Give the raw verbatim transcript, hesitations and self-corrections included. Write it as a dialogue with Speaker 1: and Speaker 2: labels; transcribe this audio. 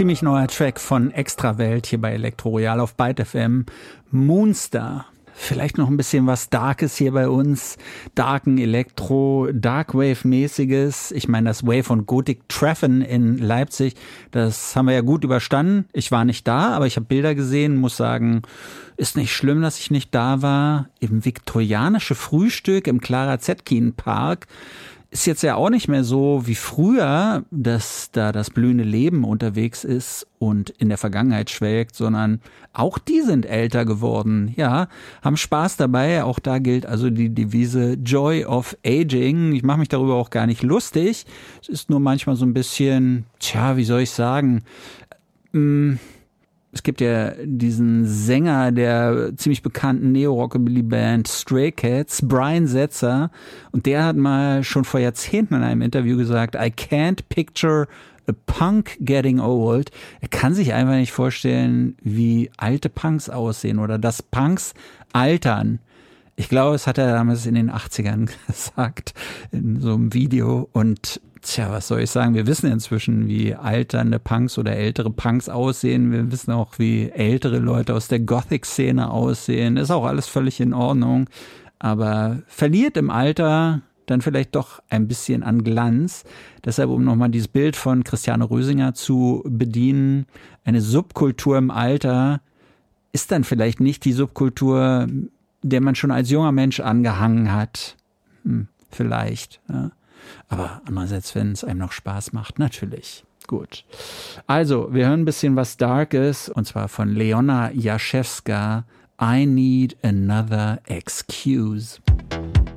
Speaker 1: ziemlich neuer Track von Extrawelt hier bei Elektroroyal auf Byte F M. Moonstar. Vielleicht noch ein bisschen was Darkes hier bei uns. Darken Elektro, Darkwave-mäßiges. Ich meine, das Wave von Gothic Treffen in Leipzig, das haben wir ja gut überstanden. Ich war nicht da, aber ich habe Bilder gesehen, muss sagen, ist nicht schlimm, dass ich nicht da war. Im viktorianische Frühstück im Clara Zetkin Park ist jetzt ja auch nicht mehr so wie früher, dass da das blühende Leben unterwegs ist und in der Vergangenheit schwelgt, sondern auch die sind älter geworden, ja, haben Spaß dabei. Auch da gilt also die Devise Joy of Aging. Ich mache mich darüber auch gar nicht lustig. Es ist nur manchmal so ein bisschen, tja, wie soll ich sagen, mh, es gibt ja diesen Sänger der ziemlich bekannten Neo-Rockabilly-Band Stray Cats, Brian Setzer, und der hat mal schon vor Jahrzehnten in einem Interview gesagt, I can't picture a punk getting old. Er kann sich einfach nicht vorstellen, wie alte Punks aussehen oder dass Punks altern. Ich glaube, das hat er damals in den achtzigern gesagt, in so einem Video. Und tja, was soll ich sagen? Wir wissen inzwischen, wie alternde Punks oder ältere Punks aussehen. Wir wissen auch, wie ältere Leute aus der Gothic-Szene aussehen. Ist auch alles völlig in Ordnung. Aber verliert im Alter dann vielleicht doch ein bisschen an Glanz. Deshalb, um nochmal dieses Bild von Christiane Rösinger zu bedienen, eine Subkultur im Alter ist dann vielleicht nicht die Subkultur, der man schon als junger Mensch angehangen hat. Hm, vielleicht, ja. Aber andererseits, wenn es einem noch Spaß macht, natürlich. Gut. Also, wir hören ein bisschen was Darkes, und zwar von Leona Jaschewska, I Need Another Excuse.